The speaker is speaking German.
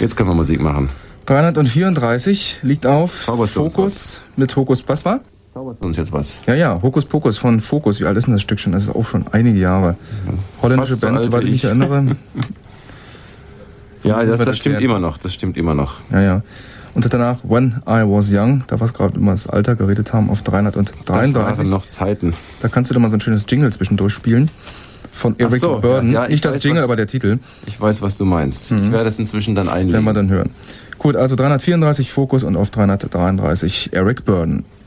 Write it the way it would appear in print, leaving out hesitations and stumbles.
Jetzt können wir Musik machen. 334 liegt auf Zauberst du uns Fokus mit Hokus. Was war? Zauberst du uns jetzt was? Ja, Hokus Pokus von Fokus. Wie alt ist denn das Stück schon? Das ist auch schon einige Jahre. Holländische Fast so Band, alt soweit wie ich mich ich. erinnere. Ja, das stimmt immer noch. Das stimmt immer noch. Ja. Und danach When I Was Young, da wir es gerade immer das Alter geredet haben, auf 333. Das waren noch Zeiten. Da kannst du doch mal so ein schönes Jingle zwischendurch spielen. Von Eric Burdon. Ja, Nicht das Jingle, aber der Titel. Ich weiß, was du meinst. Ich werde es inzwischen dann einlegen. Werden wir dann hören. Gut, also 334 Fokus und auf 333 Eric Burdon.